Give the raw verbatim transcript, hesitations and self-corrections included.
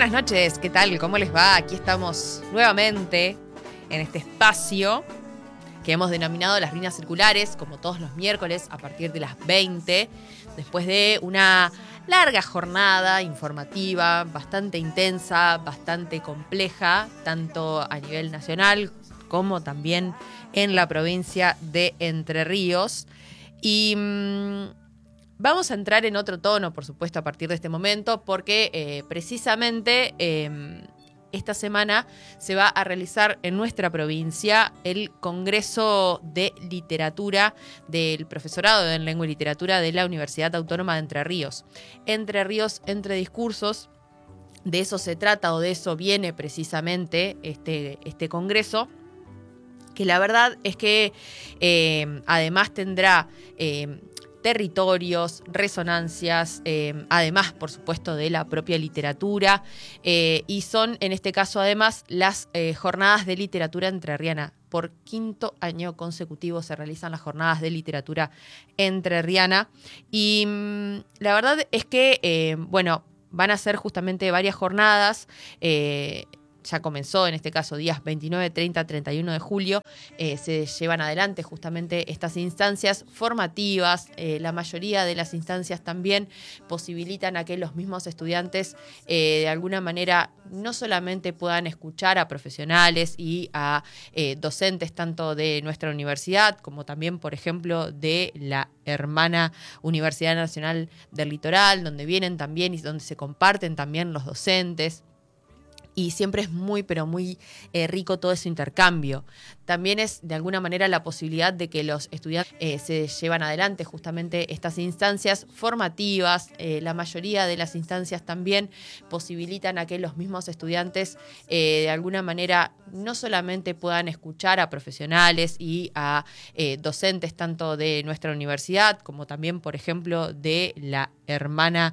buenas noches, ¿qué tal? ¿Cómo les va? Aquí estamos nuevamente en este espacio que hemos denominado Las Líneas Circulares, como todos los miércoles a partir de las veinte, después de una larga jornada informativa, bastante intensa, bastante compleja, tanto a nivel nacional como también en la provincia de Entre Ríos. Y mmm, vamos a entrar en otro tono, por supuesto, a partir de este momento, porque eh, precisamente eh, esta semana se va a realizar en nuestra provincia el Congreso de Literatura del Profesorado en Lengua y Literatura de la Universidad Autónoma de Entre Ríos. Entre Ríos, entre discursos, de eso se trata o de eso viene precisamente este, este congreso, que la verdad es que eh, además tendrá eh, territorios, resonancias, eh, además, por supuesto, de la propia literatura, eh, y son, en este caso, además, las eh, jornadas de literatura entrerriana. Por quinto año consecutivo se realizan las jornadas de literatura entrerriana, y mmm, la verdad es que, eh, bueno, van a ser justamente varias jornadas. eh, Ya comenzó, en este caso, días veintinueve, treinta, treinta y uno de julio, eh, se llevan adelante justamente estas instancias formativas. Eh, la mayoría de las instancias también posibilitan a que los mismos estudiantes eh, de alguna manera no solamente puedan escuchar a profesionales y a eh, docentes tanto de nuestra universidad como también, por ejemplo, de la hermana Universidad Nacional del Litoral, donde vienen también y donde se comparten también los docentes. Y siempre es muy, pero muy eh, rico todo ese intercambio. También es, de alguna manera, la posibilidad de que los estudiantes eh, se llevan adelante justamente estas instancias formativas. Eh, la mayoría de las instancias también posibilitan a que los mismos estudiantes, eh, de alguna manera, no solamente puedan escuchar a profesionales y a eh, docentes tanto de nuestra universidad como también, por ejemplo, de la hermana